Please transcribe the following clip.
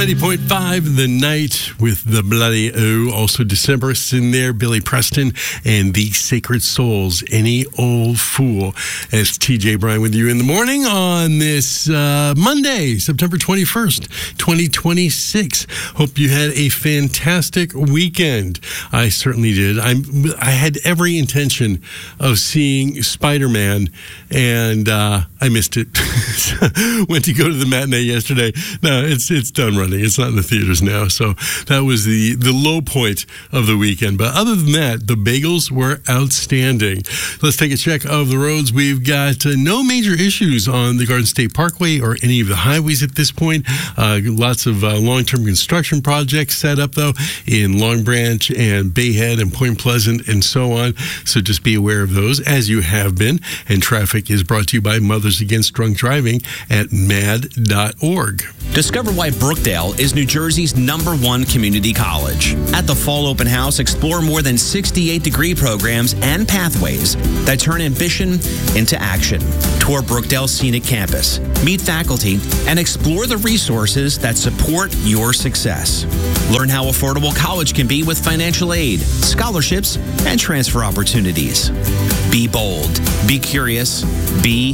90.5 The Night with the Bloody O. Also Decemberists in there, Billy Preston and the Sacred Souls, Any Old Fool. As TJ Bryan with you in the morning on this Monday, September 21st, 2026. Hope you had a fantastic weekend. I certainly did. I had every intention of seeing Spider-Man, and I missed it. Went to go to the matinee yesterday. No, it's done running. It's not in the theaters now. So that was the low point of the weekend. But other than that, the bagels were outstanding. Let's take a check of the roads. We've got no major issues on the Garden State Parkway or any of the highways at this point. Lots of long-term construction projects set up, though, in Long Branch and Bayhead and Point Pleasant and so on. So just be aware of those, as you have been. And traffic is brought to you by Mothers Against Drunk Driving at mad.org. Discover why Brookdale is New Jersey's #1 community college. At the Fall Open House, explore more than 68 degree programs and pathways that turn ambition into action. Tour Brookdale's scenic campus, meet faculty, and explore the resources that support your success. Learn how affordable college can be with financial aid, scholarships, and transfer opportunities. Be bold, be curious, be